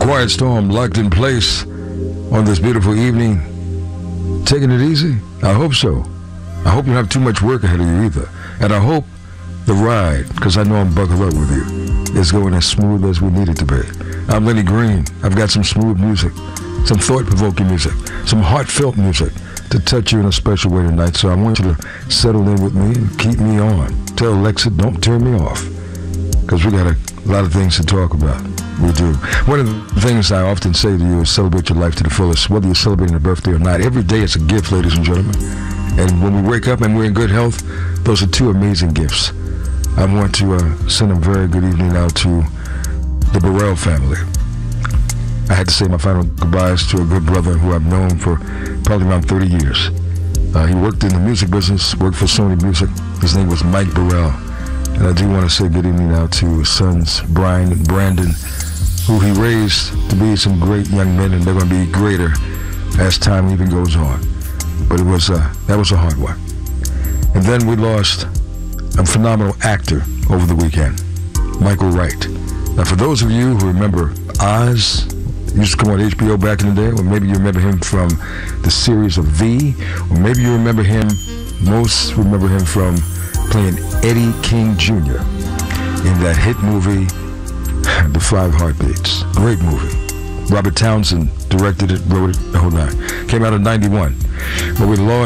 Quiet Storm locked in place on this beautiful evening. Taking it easy? I hope so. I hope you don't have too much work ahead of you either. And I hope the ride, because I know I'm buckled up with you, is going as smooth as we need it to be. I'm Lenny Green. I've got some smooth music, some thought-provoking music, some heartfelt music to touch you in a special way tonight. So I want you to settle in with me and keep me on. Tell Alexa, don't turn me off, because we got a lot of things to talk about. We do. One of the things I often say to you is celebrate your life to the fullest, whether you're celebrating a birthday or not. Every day is a gift, ladies and gentlemen. And when we wake up and we're in good health, those are two amazing gifts. I want to send a very good evening out to the Burrell family. I had to say my final goodbyes to a good brother who I've known for probably around 30 years. He worked in the music business, worked for Sony Music. His name was Mike Burrell. And I do want to say good evening out to his sons, Brian and Brandon, who he raised to be some great young men, and they're going to be greater as time even goes on. But it was that was a hard one. And then we lost a phenomenal actor over the weekend, Michael Wright. Now, for those of you who remember Oz, used to come on HBO back in the day, or maybe you remember him from the series of V, or maybe you remember him, most remember him from playing Eddie King Jr. in that hit movie, The Five Heartbeats. Great movie. Robert Townsend directed it, wrote it, the whole nine. Came out in '91. But we lost